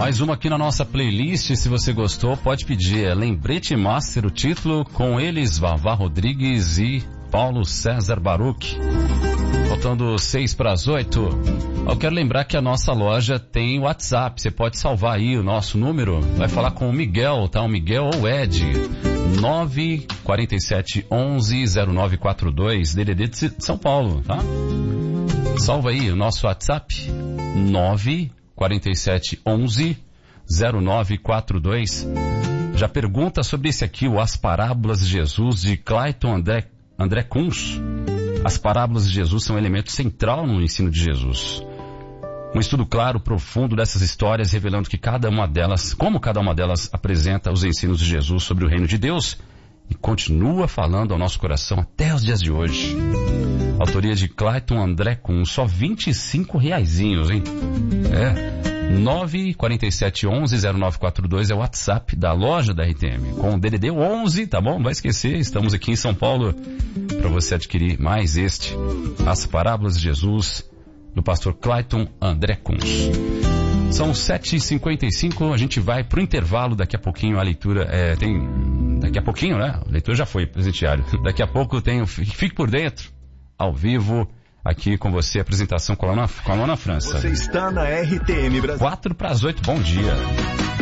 Mais uma aqui na nossa playlist, se você gostou, pode pedir. É Lembrete Master, o título, com eles, Vavá Rodrigues e Paulo César Baruch. Faltando 6 para as 8. Eu quero lembrar que a nossa loja tem WhatsApp, você pode salvar aí o nosso número, vai falar com o Miguel, tá? O Miguel ou o Ed. 947110942, DDD de São Paulo, tá? Salva aí o nosso WhatsApp, 947110942. Já pergunta sobre esse aqui, o As Parábolas de Jesus, de Clayton André Kunz. As parábolas de Jesus são um elemento central no ensino de Jesus. Um estudo claro, profundo dessas histórias, revelando que como cada uma delas apresenta os ensinos de Jesus sobre o reino de Deus e continua falando ao nosso coração até os dias de hoje. Autoria de Clayton André Kunz, só R$25, hein? 947110942 é o WhatsApp da loja da RTM, com o DDD 11, tá bom? Não vai esquecer, estamos aqui em São Paulo para você adquirir mais As Parábolas de Jesus, do pastor Clayton André Kunz. São 7h55, a gente vai pro intervalo, daqui a pouquinho a leitura daqui a pouquinho, né? A leitura já foi, presenteário. Daqui a pouco tem Fique por Dentro, ao vivo, aqui com você, apresentação com a Luana França. Você está na RTM Brasil. 4 para as 8, bom dia.